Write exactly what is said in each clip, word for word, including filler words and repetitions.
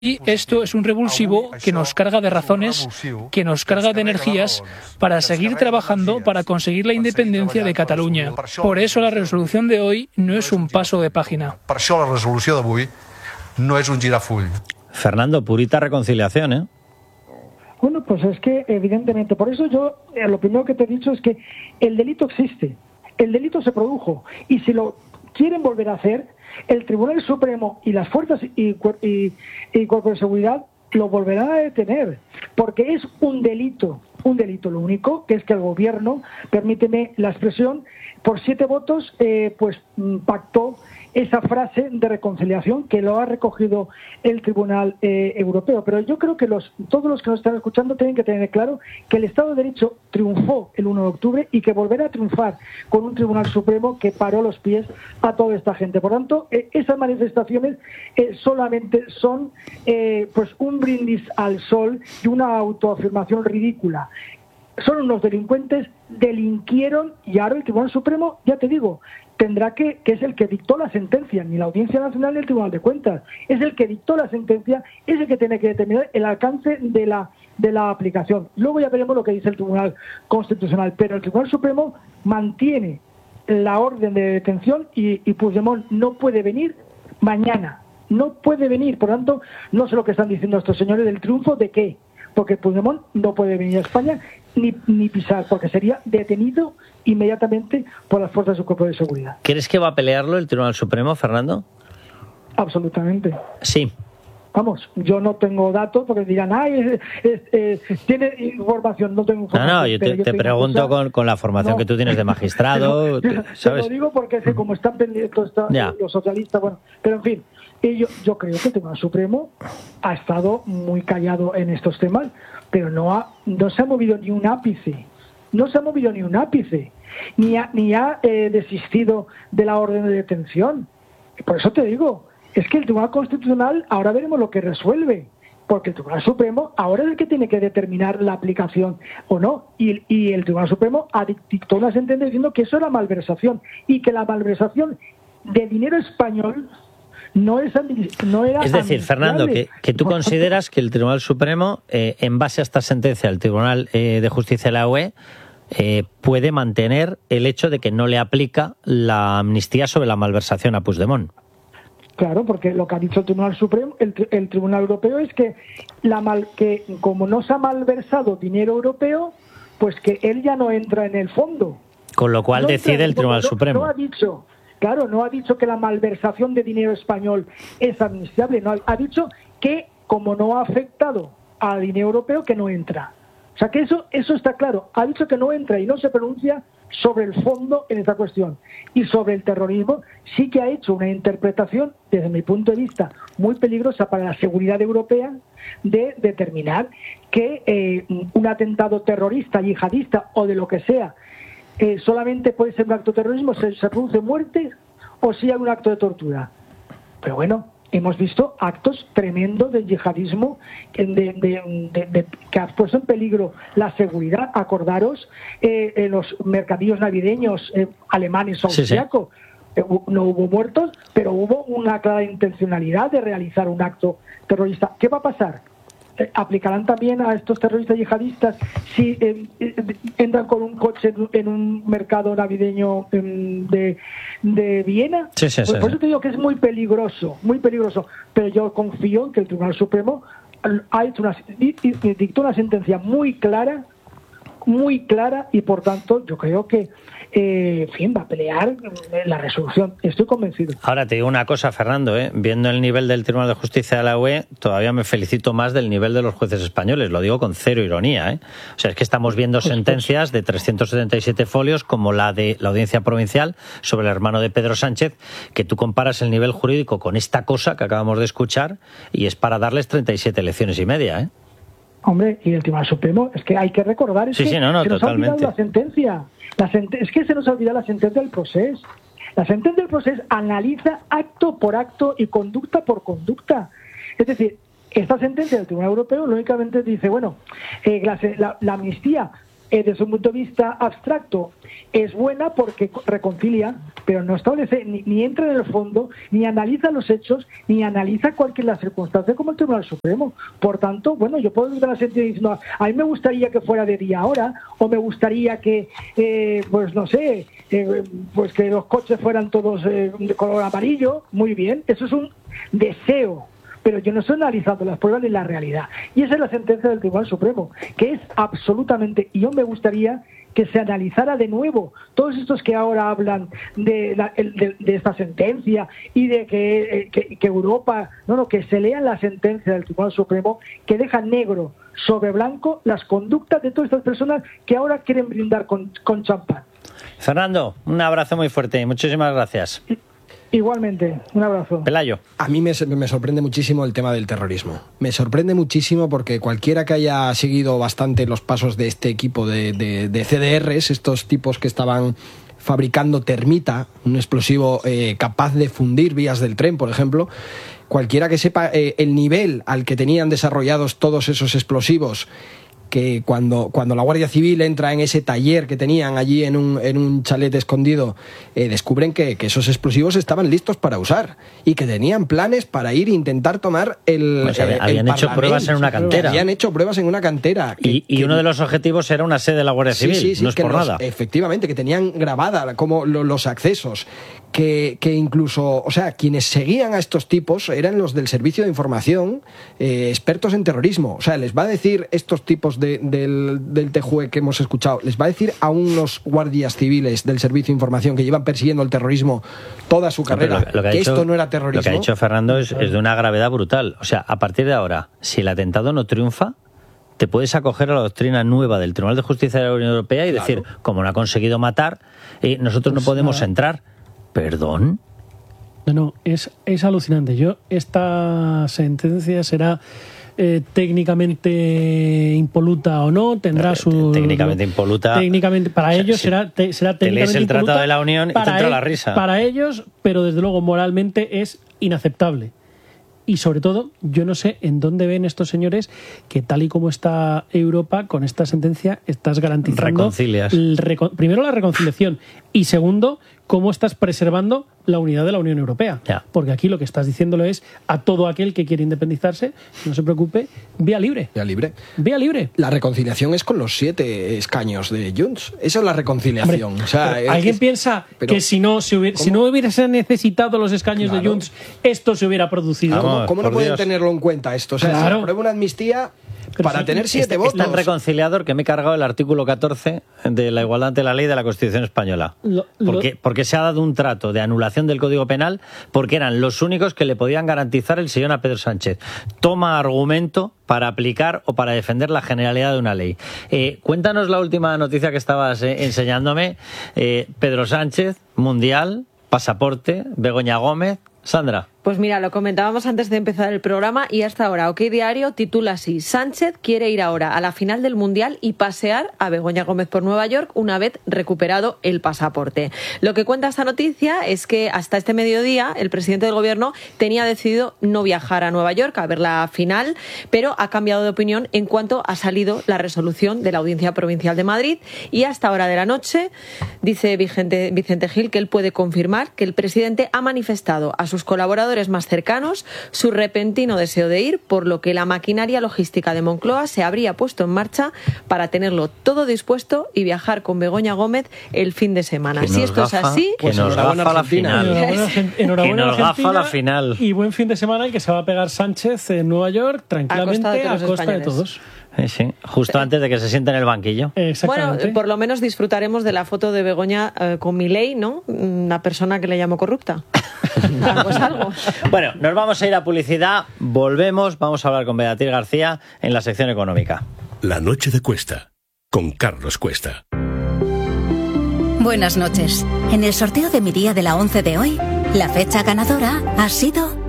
Y esto es un revulsivo que nos carga de razones, que nos carga de energías para seguir trabajando para conseguir la independencia de Cataluña. Por eso la resolución de hoy no es un paso de página. Per això la resolució d'avui no és un girafull. Fernando, purita reconciliación, ¿eh? Bueno, pues es que evidentemente, por eso yo eh, lo primero que te he dicho es que el delito existe, el delito se produjo y si lo quieren volver a hacer, el Tribunal Supremo y las fuerzas y, y, y cuerpos de seguridad lo volverán a detener, porque es un delito, un delito lo único, que es que el gobierno, permíteme la expresión, por siete votos, eh, pues pactó esa frase de reconciliación que lo ha recogido el Tribunal eh, Europeo. Pero yo creo que los, todos los que nos están escuchando tienen que tener claro que el Estado de Derecho triunfó el uno de octubre y que volverá a triunfar con un Tribunal Supremo que paró los pies a toda esta gente. Por tanto, eh, esas manifestaciones eh, solamente son eh, pues un brindis al sol y una autoafirmación ridícula. Son unos delincuentes, delinquieron y ahora el Tribunal Supremo, ya te digo, tendrá que, que es el que dictó la sentencia, ni la Audiencia Nacional ni el Tribunal de Cuentas, es el que dictó la sentencia, es el que tiene que determinar el alcance de la, de la aplicación. Luego ya veremos lo que dice el Tribunal Constitucional, pero el Tribunal Supremo mantiene la orden de detención y, y Puigdemont no puede venir mañana, no puede venir, por tanto, no sé lo que están diciendo estos señores del triunfo, ¿de qué? Porque Puigdemont no puede venir a España ni, ni pisar, porque sería detenido inmediatamente por las fuerzas de su cuerpo de seguridad. ¿Crees que va a pelearlo el Tribunal Supremo, Fernando? Absolutamente. Sí. Vamos, yo no tengo datos porque dirán, ay, es, es, es, tiene información, no tengo información. No, no, yo te, yo te pregunto con, con la formación no, que tú tienes de magistrado. Pero, te, ¿sabes? Te lo digo porque sé, como están pendientes está, los socialistas, bueno, pero en fin, yo, yo creo que el Tribunal Supremo ha estado muy callado en estos temas, pero no, ha, no se ha movido ni un ápice, no se ha movido ni un ápice, ni ha, ni ha eh, desistido de la orden de detención. Por eso te digo, es que el Tribunal Constitucional, ahora veremos lo que resuelve, porque el Tribunal Supremo ahora es el que tiene que determinar la aplicación o no, y, y el Tribunal Supremo dictó una sentencia diciendo que eso era malversación, y que la malversación de dinero español no, es, no era... Es decir, Fernando, que, que tú consideras que el Tribunal Supremo, eh, en base a esta sentencia del Tribunal eh, de Justicia de la U E, eh, puede mantener el hecho de que no le aplica la amnistía sobre la malversación a Puigdemont. Claro, porque lo que ha dicho el Tribunal Supremo, el, el Tribunal Europeo es que, la mal, que como no se ha malversado dinero europeo, pues que él ya no entra en el fondo. Con lo cual no decide el Tribunal no, Supremo. No ha dicho, claro, no ha dicho que la malversación de dinero español es amnistiable, no, ha dicho que como no ha afectado a dinero europeo, que no entra. O sea que eso, eso está claro. Ha dicho que no entra y no se pronuncia sobre el fondo en esta cuestión. Y sobre el terrorismo sí que ha hecho una interpretación, desde mi punto de vista, muy peligrosa para la seguridad europea, de determinar que eh, un atentado terrorista, yihadista o de lo que sea, eh, solamente puede ser un acto de terrorismo, se, se produce muerte o si hay un acto de tortura. Pero bueno, hemos visto actos tremendos de yihadismo de, de, de, de, que ha puesto en peligro la seguridad. Acordaros eh, en los mercadillos navideños eh, alemanes o austriacos. Sí, sí. Eh, no hubo muertos, pero hubo una clara intencionalidad de realizar un acto terrorista. ¿Qué va a pasar? Eh, ¿Aplicarán también a estos terroristas yihadistas si eh, eh, entran con un coche en un mercado navideño eh, de, de Viena? Sí, sí, pues sí, por sí. eso te digo que es muy peligroso, muy peligroso. Pero yo confío en que el Tribunal Supremo ha hecho una, dictó una sentencia muy clara, muy clara, y por tanto yo creo que eh, en fin, va a pelear la resolución, estoy convencido. Ahora te digo una cosa, Fernando, ¿eh? Viendo el nivel del Tribunal de Justicia de la U E, todavía me felicito más del nivel de los jueces españoles, lo digo con cero ironía, ¿eh? O sea, es que estamos viendo pues, sentencias pues. de trescientos setenta y siete folios, como la de la Audiencia Provincial sobre el hermano de Pedro Sánchez, que tú comparas el nivel jurídico con esta cosa que acabamos de escuchar, y es para darles treinta y siete lecciones y media, ¿eh? Hombre, y el Tribunal Supremo, es que hay que recordar, es sí, que sí, no, no, se nos totalmente. ha olvidado la sentencia. La sent es que se nos ha olvidado la sentencia del proceso. La sentencia del proceso analiza acto por acto y conducta por conducta. Es decir, esta sentencia del Tribunal Europeo lógicamente dice, bueno, eh, la, la, la amnistía eh, desde un punto de vista abstracto es buena porque reconcilia, pero no establece, ni, ni entra en el fondo, ni analiza los hechos, ni analiza cualquier la circunstancia como el Tribunal Supremo. Por tanto, bueno, yo puedo ir a la sentencia diciendo, a mí me gustaría que fuera de día ahora, o me gustaría que, eh, pues no sé, eh, pues que los coches fueran todos eh, de color amarillo, muy bien, eso es un deseo, pero yo no estoy analizando las pruebas ni la realidad. Y esa es la sentencia del Tribunal Supremo, que es absolutamente, y yo me gustaría que se analizara de nuevo todos estos que ahora hablan de, la, de, de esta sentencia y de que, que, que Europa, no, no, que se lean la sentencia del Tribunal Supremo que deja negro sobre blanco las conductas de todas estas personas que ahora quieren brindar con, con champán. Fernando, un abrazo muy fuerte y muchísimas gracias. Igualmente, un abrazo. Pelayo. A mí me, me sorprende muchísimo el tema del terrorismo. Me sorprende muchísimo porque cualquiera que haya seguido bastante los pasos de este equipo de, de, de C D Rs, estos tipos que estaban fabricando termita, un explosivo eh, capaz de fundir vías del tren, por ejemplo, cualquiera que sepa eh, el nivel al que tenían desarrollados todos esos explosivos, que cuando, cuando la Guardia Civil entra en ese taller que tenían allí en un, en un chalet escondido, eh, descubren que, que esos explosivos estaban listos para usar y que tenían planes para ir e intentar tomar el o sea, eh, habían el hecho pruebas en una cantera. Habían hecho pruebas en una cantera. Que, y y que, uno de los objetivos era una sede de la Guardia Civil, sí, sí, sí, no es que por los, nada. Efectivamente, que tenían grabada como lo, los accesos. Que, que incluso, o sea, quienes seguían a estos tipos eran los del Servicio de Información, eh, expertos en terrorismo. O sea, les va a decir estos tipos de, del, del T J U E que hemos escuchado, les va a decir a unos guardias civiles del Servicio de Información que llevan persiguiendo el terrorismo toda su carrera, no, lo, lo que, que hecho, esto no era terrorismo. Lo que ha dicho Fernando es, es de una gravedad brutal. O sea, a partir de ahora, si el atentado no triunfa, te puedes acoger a la doctrina nueva del Tribunal de Justicia de la Unión Europea y claro. decir, como no ha conseguido matar, eh, nosotros pues no podemos nada. entrar. ¿Perdón? No, no, es, es alucinante. Yo, esta sentencia será eh, técnicamente impoluta o no, tendrá su... Técnicamente impoluta... Técnicamente, para o sea, ellos si será, te, será técnicamente te lees el impoluta. Tratado de la Unión y te entra la risa. Para ellos, pero desde luego moralmente es inaceptable. Y sobre todo, yo no sé en dónde ven estos señores que tal y como está Europa, con esta sentencia estás garantizando... Reconcilias. El, reco- primero la reconciliación y segundo, cómo estás preservando la unidad de la Unión Europea. Ya. Porque aquí lo que estás diciéndolo es a todo aquel que quiere independizarse, no se preocupe, vía libre. Vía libre. Vía libre. La reconciliación es con los siete escaños de Junts. Esa es la reconciliación. Hombre, o sea, ¿alguien es, piensa pero, que si no, si hubiera, si no hubiese necesitado los escaños claro. de Junts, esto se hubiera producido? Vamos, ¿Cómo, cómo no pueden Dios. tenerlo en cuenta esto? O sea, claro. se aprueba una amnistía... Pero para sí, tener siete este, votos. Es tan reconciliador que me he cargado el artículo catorce de la igualdad ante la ley de la Constitución Española. Lo, lo... Porque, porque se ha dado un trato de anulación del Código Penal porque eran los únicos que le podían garantizar el sillón a Pedro Sánchez. Toma argumento para aplicar o para defender la generalidad de una ley. Eh, cuéntanos la última noticia que estabas eh, enseñándome. Eh, Pedro Sánchez, Mundial, pasaporte, Begoña Gómez. Sandra. Pues mira, lo comentábamos antes de empezar el programa y hasta ahora OK Diario titula así: Sánchez quiere ir ahora a la final del Mundial y pasear a Begoña Gómez por Nueva York una vez recuperado el pasaporte. Lo que cuenta esta noticia es que hasta este mediodía el presidente del gobierno tenía decidido no viajar a Nueva York a ver la final, pero ha cambiado de opinión en cuanto ha salido la resolución de la Audiencia Provincial de Madrid y hasta hora de la noche dice Vicente, Vicente Gil que él puede confirmar que el presidente ha manifestado a sus colaboradores más cercanos su repentino deseo de ir, por lo que la maquinaria logística de Moncloa se habría puesto en marcha para tenerlo todo dispuesto y viajar con Begoña Gómez el fin de semana. Si esto gafa, es así, que pues nos gafa la final. Enhorabuena, enhorabuena que nos gafa la final. Y buen fin de semana el que se va a pegar Sánchez en Nueva York tranquilamente a costa de, a costa de todos. Sí, sí, justo antes de que se siente en el banquillo. Exactamente. Bueno, por lo menos disfrutaremos de la foto de Begoña eh, con Milei, ¿no? Una persona que le llamó corrupta. Pues algo. Bueno, nos vamos a ir a publicidad, volvemos, vamos a hablar con Beatriz García en la sección económica. La noche de Cuesta, con Carlos Cuesta. Buenas noches. En el sorteo de mi día de la once de hoy, la fecha ganadora ha sido...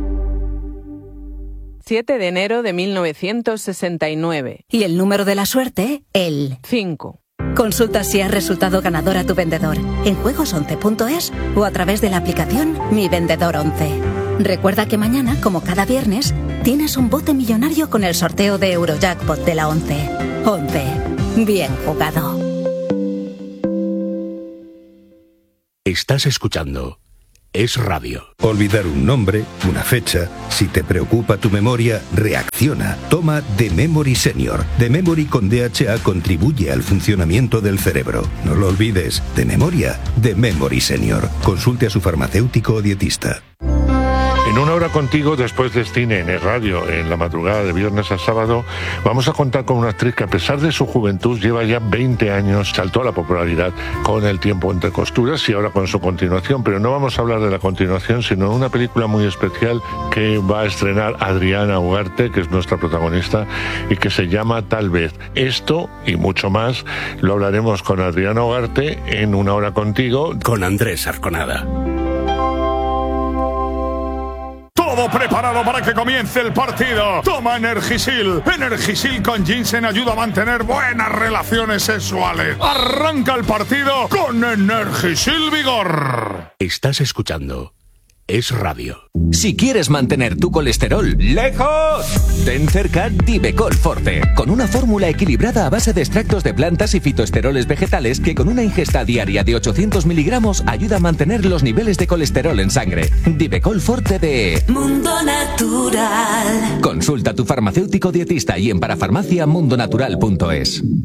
siete de enero de mil novecientos sesenta y nueve. Y el número de la suerte, el... cinco. Consulta si has resultado ganador a tu vendedor en juegos once punto es o a través de la aplicación Mi Vendedor once. Recuerda que mañana, como cada viernes, tienes un bote millonario con el sorteo de Eurojackpot de la once. once. Bien jugado. Estás escuchando Es Radio. Olvidar un nombre, una fecha. Si te preocupa tu memoria, reacciona. Toma The Memory Senior. The Memory con D H A contribuye al funcionamiento del cerebro. No lo olvides. De memoria, The Memory Senior. Consulte a su farmacéutico o dietista. En una hora contigo, después de cine en el radio, en la madrugada de viernes a sábado, vamos a contar con una actriz que, a pesar de su juventud, lleva ya veinte años, saltó a la popularidad con El tiempo entre costuras y ahora con su continuación. Pero no vamos a hablar de la continuación, sino de una película muy especial que va a estrenar Adriana Ugarte, que es nuestra protagonista, y que se llama Tal vez. Esto y mucho más lo hablaremos con Adriana Ugarte en Una hora contigo, con Andrés Arconada. Todo preparado para que comience el partido. Toma Energisil. Energisil con ginseng ayuda a mantener buenas relaciones sexuales. Arranca el partido con Energisil Vigor. Estás escuchando Es Radio. Si quieres mantener tu colesterol lejos, ten cerca Divecol Forte, con una fórmula equilibrada a base de extractos de plantas y fitoesteroles vegetales que con una ingesta diaria de ochocientos miligramos ayuda a mantener los niveles de colesterol en sangre. Divecol Forte de Mundo Natural. Consulta a tu farmacéutico dietista y en parafarmacia mundonatural punto es.